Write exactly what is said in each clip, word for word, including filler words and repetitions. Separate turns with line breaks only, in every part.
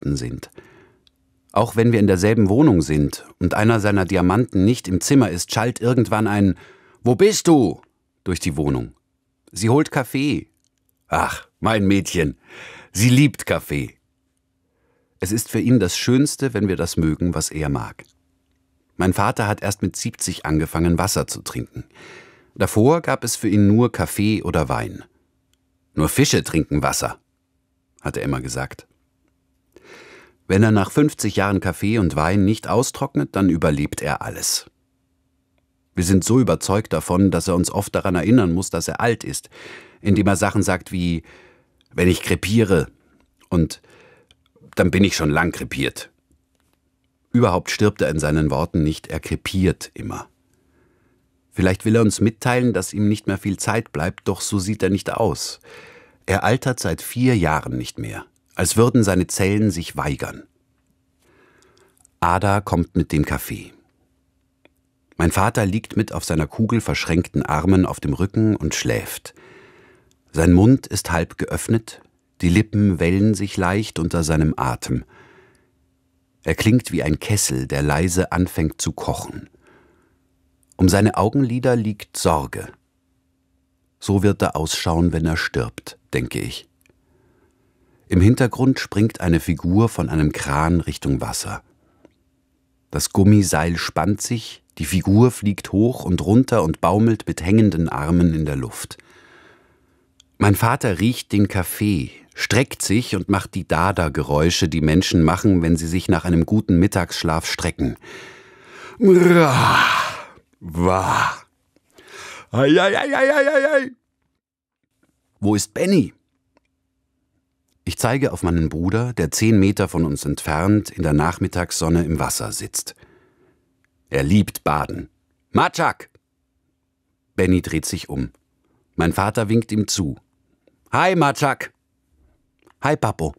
Diamanten sind. Auch wenn wir in derselben Wohnung sind und einer seiner Diamanten nicht im Zimmer ist, schallt irgendwann ein »Wo bist du?« durch die Wohnung. Sie holt Kaffee. Ach, mein Mädchen, sie liebt Kaffee. Es ist für ihn das Schönste, wenn wir das mögen, was er mag. Mein Vater hat erst mit siebzig angefangen, Wasser zu trinken. Davor gab es für ihn nur Kaffee oder Wein. Nur Fische trinken Wasser, hat er immer gesagt. Wenn er nach fünfzig Jahren Kaffee und Wein nicht austrocknet, dann überlebt er alles. Wir sind so überzeugt davon, dass er uns oft daran erinnern muss, dass er alt ist, indem er Sachen sagt wie »wenn ich krepiere« und »dann bin ich schon lang krepiert«. Überhaupt stirbt er in seinen Worten nicht, er krepiert immer. Vielleicht will er uns mitteilen, dass ihm nicht mehr viel Zeit bleibt, doch so sieht er nicht aus. Er altert seit vier Jahren nicht mehr, als würden seine Zellen sich weigern. Ada kommt mit dem Kaffee. Mein Vater liegt mit auf seiner kugelverschränkten Armen auf dem Rücken und schläft. Sein Mund ist halb geöffnet, die Lippen wellen sich leicht unter seinem Atem. Er klingt wie ein Kessel, der leise anfängt zu kochen. Um seine Augenlider liegt Sorge. So wird er ausschauen, wenn er stirbt, denke ich. Im Hintergrund springt eine Figur von einem Kran Richtung Wasser. Das Gummiseil spannt sich, die Figur fliegt hoch und runter und baumelt mit hängenden Armen in der Luft. Mein Vater riecht den Kaffee, streckt sich und macht die Dada-Geräusche, die Menschen machen, wenn sie sich nach einem guten Mittagsschlaf strecken. Wah. Ei, ei, ei, ei, ei, ei. Wo ist Benny? Ich zeige auf meinen Bruder, der zehn Meter von uns entfernt in der Nachmittagssonne im Wasser sitzt. Er liebt Baden. Matschak! Benny dreht sich um. Mein Vater winkt ihm zu. Hi, Matschak! Hi, Papo!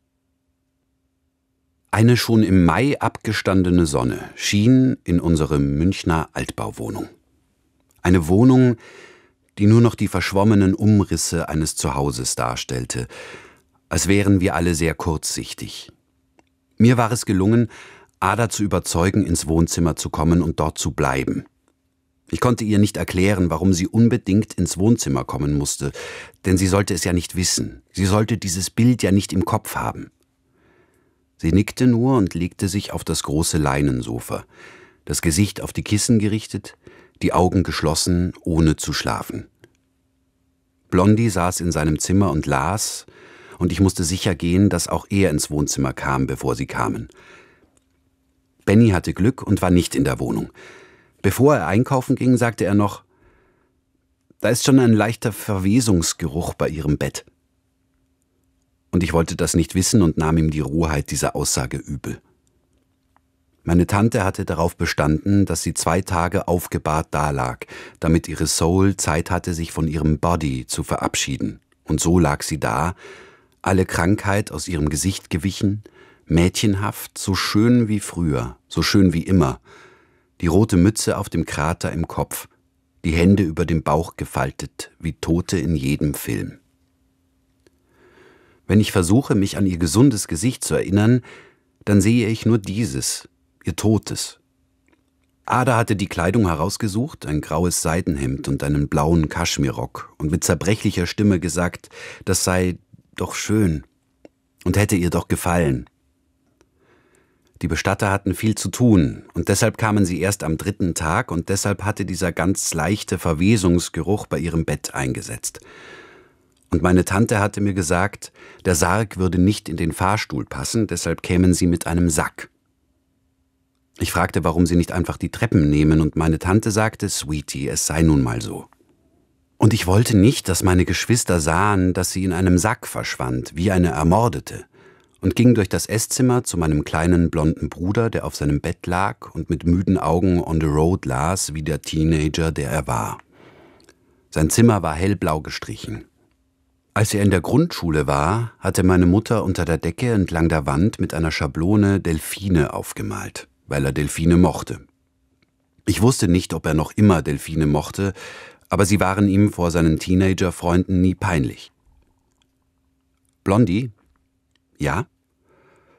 Eine schon im Mai abgestandene Sonne schien in unsere Münchner Altbauwohnung. Eine Wohnung, die nur noch die verschwommenen Umrisse eines Zuhauses darstellte, als wären wir alle sehr kurzsichtig. Mir war es gelungen, Ada zu überzeugen, ins Wohnzimmer zu kommen und dort zu bleiben. Ich konnte ihr nicht erklären, warum sie unbedingt ins Wohnzimmer kommen musste, denn sie sollte es ja nicht wissen. Sie sollte dieses Bild ja nicht im Kopf haben. Sie nickte nur und legte sich auf das große Leinensofa, das Gesicht auf die Kissen gerichtet, die Augen geschlossen, ohne zu schlafen. Blondie saß in seinem Zimmer und las, und ich musste sicher gehen, dass auch er ins Wohnzimmer kam, bevor sie kamen. Benny hatte Glück und war nicht in der Wohnung. Bevor er einkaufen ging, sagte er noch, da ist schon ein leichter Verwesungsgeruch bei ihrem Bett. Und ich wollte das nicht wissen und nahm ihm die Rohheit dieser Aussage übel. Meine Tante hatte darauf bestanden, dass sie zwei Tage aufgebahrt dalag, damit ihre Soul Zeit hatte, sich von ihrem Body zu verabschieden. Und so lag sie da, alle Krankheit aus ihrem Gesicht gewichen, mädchenhaft, so schön wie früher, so schön wie immer, die rote Mütze auf dem Krater im Kopf, die Hände über dem Bauch gefaltet, wie Tote in jedem Film. Wenn ich versuche, mich an ihr gesundes Gesicht zu erinnern, dann sehe ich nur dieses, ihr totes. Ada hatte die Kleidung herausgesucht, ein graues Seidenhemd und einen blauen Kaschmirrock und mit zerbrechlicher Stimme gesagt, das sei doch schön und hätte ihr doch gefallen. Die Bestatter hatten viel zu tun und deshalb kamen sie erst am dritten Tag und deshalb hatte dieser ganz leichte Verwesungsgeruch bei ihrem Bett eingesetzt. Und meine Tante hatte mir gesagt, der Sarg würde nicht in den Fahrstuhl passen, deshalb kämen sie mit einem Sack. Ich fragte, warum sie nicht einfach die Treppen nehmen und meine Tante sagte, Sweetie, es sei nun mal so. Und ich wollte nicht, dass meine Geschwister sahen, dass sie in einem Sack verschwand, wie eine Ermordete, und ging durch das Esszimmer zu meinem kleinen blonden Bruder, der auf seinem Bett lag und mit müden Augen on the road las, wie der Teenager, der er war. Sein Zimmer war hellblau gestrichen. Als er in der Grundschule war, hatte meine Mutter unter der Decke entlang der Wand mit einer Schablone Delfine aufgemalt, weil er Delfine mochte. Ich wusste nicht, ob er noch immer Delfine mochte, aber sie waren ihm vor seinen Teenager-Freunden nie peinlich. Blondie? Ja?